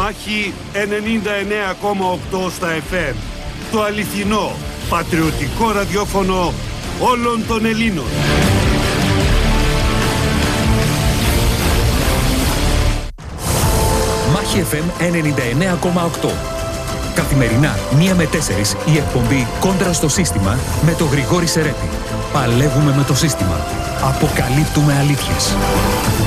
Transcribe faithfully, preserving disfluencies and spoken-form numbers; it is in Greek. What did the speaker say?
Μάχη ενενήντα εννέα κόμμα οκτώ στα εφ εμ. Το αληθινό, πατριωτικό ραδιόφωνο όλων των Ελλήνων. Μάχη εφ εμ ενενήντα εννέα κόμμα οκτώ. Καθημερινά, μία με τέσσερις, η εκπομπή «Κόντρα στο σύστημα» με τον Γρηγόρη Σερέτη. Παλεύουμε με το σύστημα. Αποκαλύπτουμε αλήθειες.